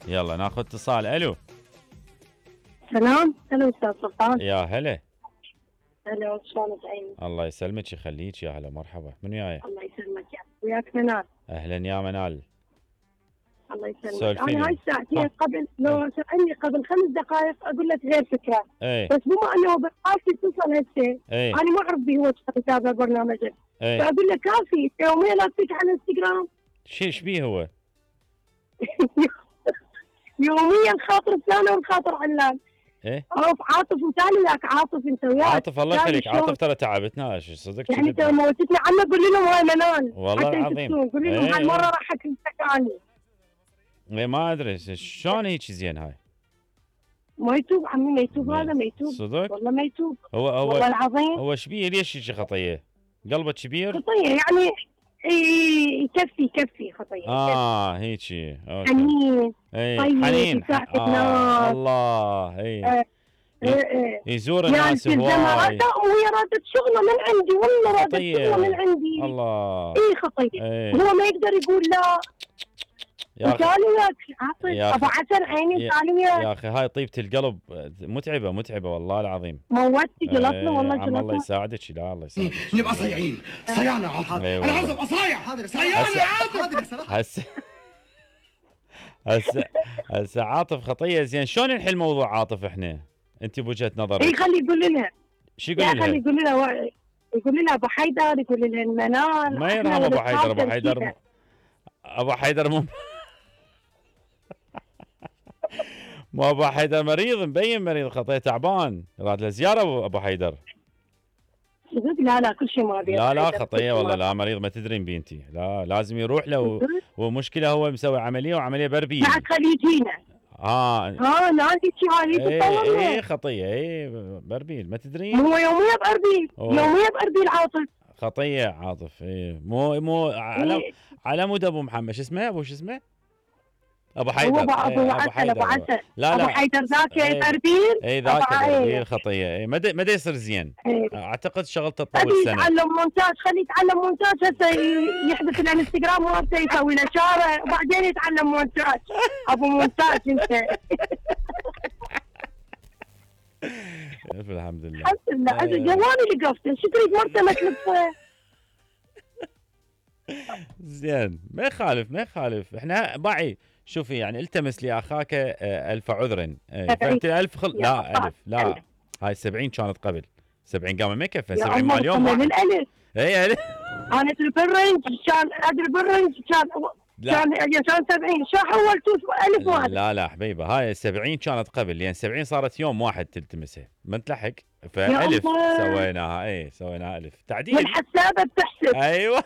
يلا ناخذ اتصال. الو. سلام. هلا استاذ سلطان. يا هلا. هلا شلونك عيني؟ الله يسلمك يخليك. يا هلا مرحبا. من وياي؟ الله يسلمك وياك منال. اهلا يا منال. الله يسلمك. سولفيني. انا هاي الساعتين قبل لو سالني قبل 5 دقائق اقول لك غير فكره. ايه بس بما انه بحالتي اتصل هسه ايه انا ما اعرف به هو يتابع برنامجك. ايه. فاقول لك كافي يوميا لا تفيك على الانستغرام. ايش بيه هو؟ يوميا خاطر فلان وخاطر علان. ايه عرف عاطف وتالي لك عاطف انت وياك. عاطف الله يخليك. عاطف ترى تعبتنا صدق يعني انت موتتني عنه قول لهم هاي منال. والله العظيم. قول لهم هاي المره راح اكلمك عني. ايه ما ادري شلون هيك زين هاي. ما يتوب عمي ما يتوب هذا ما يتوب صدق؟ والله ما يتوب هو والله العظيم. هو ايش بيه؟ ليش هيك خطيه؟ قلبه كبير؟ خطيه يعني يكفي خطيه. هيجي. حنين. ايه طيب حنين. يساعد الناس. الله. ايه يزور يعني الناس في الجامعة هواي. وهي رادت شغله من عندي والله رادت شغله من عندي. الله. خطيه. ايه. هو ما يقدر يقول لا. يا اخي عاطف ابو عسل عيني تاليه. يا اخي هاي طيبة القلب متعبة والله العظيم. موتي جلطنا والله جلطنا. الله يساعدك. لا الله يساعدك. نبقى صايعين صيانة عاطف. انا عاوز ابقى صايع. صيانة عاطف. هسه عاطف خطية زين. شلون نحل موضوع عاطف احنا؟ انت بوجهة نظرك. خلي يقول لها. شو يقول لها؟ خلي يقول لها ابو حيدر يقول لها المنال. ما يرهم ابو حيدر. ابو حيدر مو ابو حيدر مريض مبين مريض خطيه تعبان راد له زياره ابو حيدر. لا كل شيء ما ابي. لا خطيه والله لا مريض ما تدرين بنتي. لا لازم يروح له ومشكله هو مسوي عمليه وعمليه بربيل. بعد خليه يجينا. لا عندي شيء هاي. ايه خطيه. ايه بربيل ما تدرين. هو يوميا باربيل عاطف. خطيه عاطف. ايه مو على مود ابو محمد. شو اسمه ابو حيدر. ابو عسل. لا ابو حيدر ذاك اربيل. اي ذاك اربيل خطيه. اي ما يصير زين. اعتقد شغلته تطول سنه. يتعلم مونتاج. خليه يتعلم مونتاج هسه يحدث الانستغرام وهسه يسوي له شاره وبعدين يتعلم مونتاج. ابو مونتاج انت. الحمد لله. الحمد لله. جواني اللي قفته. شو تريد مرته ما تلفه. زين ما يخالف احنا باعي. شوفي يعني التمس لاخاك الف عذر. فانت الف لا هاي 70 كانت قبل. 70 قام ما يكفي. 70 مال اليوم من الالف. اي انا بالرنج كان ادري بالرنج كان 70 شو حولتوا الف واحد. لا حبيبه هاي 70 كانت قبل لان 70 صارت يوم واحد تلتمسها ما تلحق فالف سويناها. سويناها الف تعديل. من حسابه بتحسب. ايوه.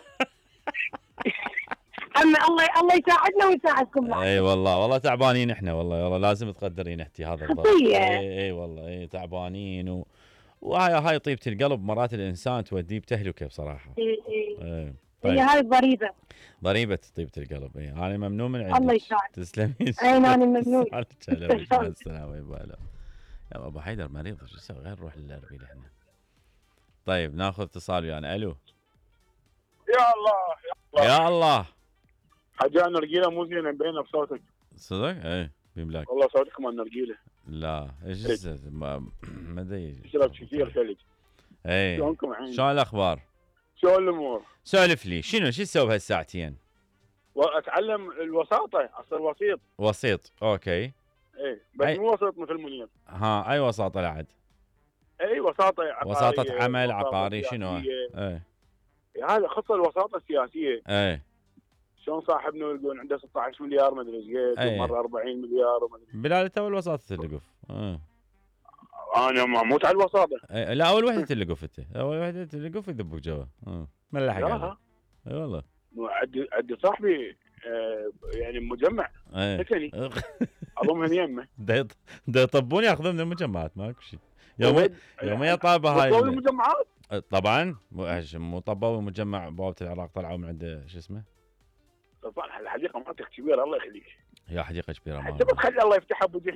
عمي الله يساعدنا ويساعدكم. اي والله تعبانين احنا والله لازم تقدرين اختي هذا الضغط. اي والله تعبانين وهاي طيبة القلب مرات الانسان توديه بتهلكه بصراحه. اي طيب. هي هاي ضريبه طيبة القلب. انا ممنون من عندك. الله يساعدك. تسلمين. انا ممنون. مع السلامه. يا ابو حيدر مريض شو نسوي غير نروح للاربيل احنا. طيب ناخذ اتصال ويانا. الو. يا الله حاجة النرجيلة مو زينة مبينة بصوتك. صدق؟ ايه بيملاك. والله صوتك مال النرجيلة. لا ايش ما ادري. تشرب كثير ثلج. ايه شلونكم عيني؟ شلون الاخبار؟ شلون الامور؟ سولف لي شو تسوي بهالساعتين؟ اتعلم الوساطة اصير وسيط. اوكي. ايه بس مو وسيط مثل منير. اي وساطة لعد؟ اي وساطة عقارية. وساطة عمل عقاري شنو؟ ايه هذا خص الوساطة السياسية. ايه شلون صاحبنا يقول عنده 16 مليار ما ادري ايش قد ومره 40 مليار وما ادري. بلال تو الوساطة تلقف. انا موت على الوساطة. لا اول وحدة تلقف انت. اول وحدة تلقف يذبك جوا. ما لحق عليه. اي والله. عندي صاحبي يعني مجمع سكني اضمهم يمه. دا يطبون ياخذون من المجمعات ماكو شيء. يوميا طابه هاي المجمعات. طبعا مو طبوا مجمع بوابة العراق طلعوا من عنده شو اسمه. طبعا الحديقه مالتك كبيره الله يخليك. يا حديقه كبيره ما تبى تخلي الله يفتحها بوجهك.